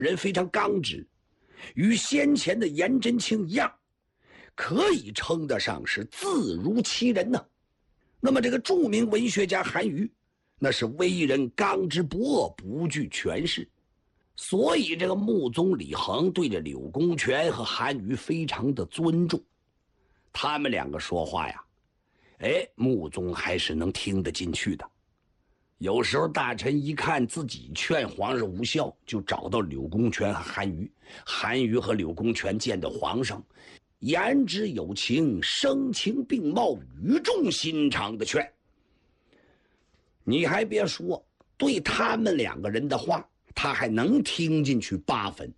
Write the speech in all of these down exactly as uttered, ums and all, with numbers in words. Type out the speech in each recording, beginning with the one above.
人非常刚直，与先前的颜真卿一样，可以称得上是自如其人呢。那么这个著名文学家韩愈，那是为人刚直不阿，不惧权势，所以这个穆宗李恒对着柳公权和韩愈非常的尊重。他们两个说话呀，哎，穆宗还是能听得进去的。有时候大臣一看自己劝皇上无效，就找到柳公权和韩愈。韩愈和柳公权见到皇上，言之有情，声情并茂，语重心长的劝。你还别说，对他们两个人的话，他还能听进去八分。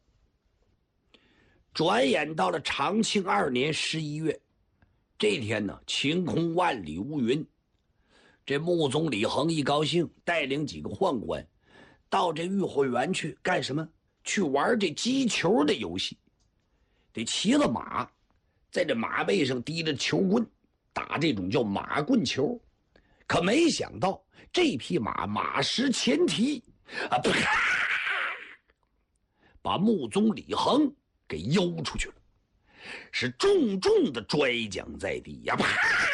转眼到了长庆二年十一月，这天呢，晴空万里无云。这穆宗李恒一高兴，带领几个宦官到这御花园去干什么？去玩这击球的游戏。得骑了马，在这马背上提着球棍，打这种叫马棍球。可没想到这匹马马失前蹄啊，啪，把穆宗李恒给悠出去了，是重重的摔跤在地呀，啪！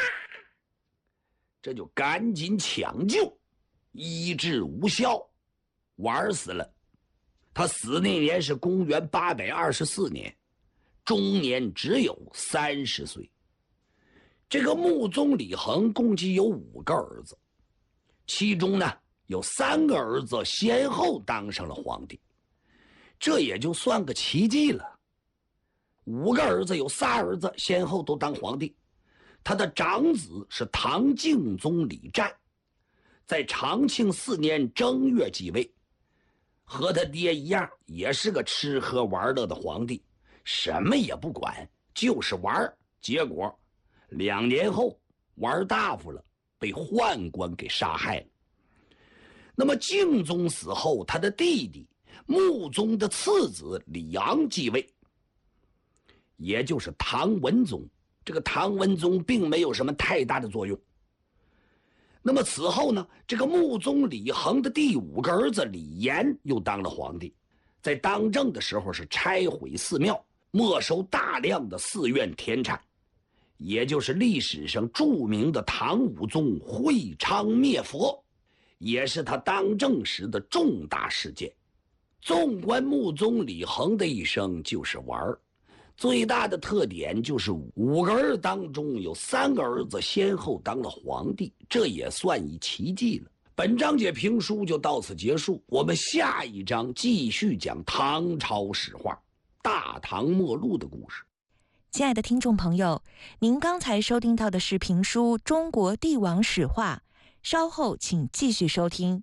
这就赶紧抢救，医治无效，玩死了。他死那年是公元八百二十四年，终年只有三十岁。这个穆宗李恒共计有五个儿子，其中呢有三个儿子先后当上了皇帝，这也就算个奇迹了。五个儿子有仨儿子先后都当皇帝。他的长子是唐敬宗李湛，在长庆四年正月继位，和他爹一样，也是个吃喝玩乐的皇帝，什么也不管，就是玩。结果两年后玩大发了，被宦官给杀害了。那么敬宗死后，他的弟弟穆宗的次子李昂继位，也就是唐文宗。这个唐文宗并没有什么太大的作用。那么此后呢，这个穆宗李恒的第五个儿子李炎又当了皇帝，在当政的时候是拆毁寺庙，没收大量的寺院田产，也就是历史上著名的唐武宗会昌灭佛，也是他当政时的重大事件。纵观穆宗李恒的一生，就是玩儿。最大的特点就是五个儿子当中有三个儿子先后当了皇帝，这也算一奇迹了。本章节评书就到此结束，我们下一章继续讲唐朝史话，大唐末路的故事。 亲爱的听众朋友，您刚才收听到的是评书《中国帝王史话》，稍后请继续收听。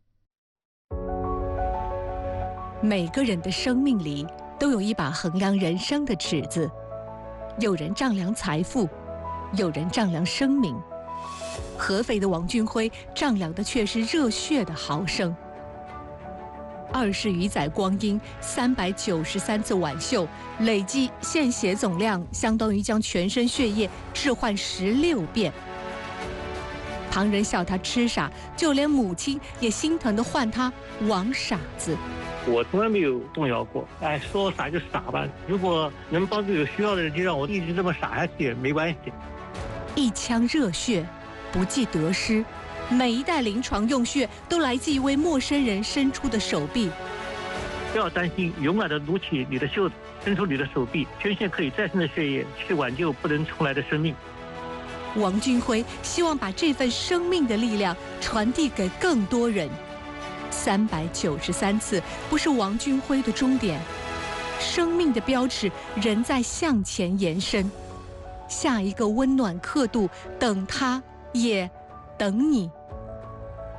每个人的生命里都有一把衡量人生的尺子，有人丈量财富，有人丈量生命。合肥的王俊辉丈量的却是热血的毫升。二十余载光阴，三百九十三次挽袖，累计献血总量相当于将全身血液置换十六遍。旁人笑他痴傻，就连母亲也心疼地唤他王傻子。 我从来没有动摇过，哎，说我傻就傻吧。如果能帮助有需要的人，就让我一直这么傻下去也没关系。 一腔热血，不计得失，每一袋临床用血都来自一位陌生人伸出的手臂。 不要担心，勇敢地撸起你的袖子，伸出你的手臂，捐献可以再生的血液，去挽救不能重来的生命。 王俊辉希望把这份生命的力量传递给更多人。三百九十三次不是王俊辉的终点，生命的标尺仍在向前延伸。下一个温暖刻度，等他，也等你。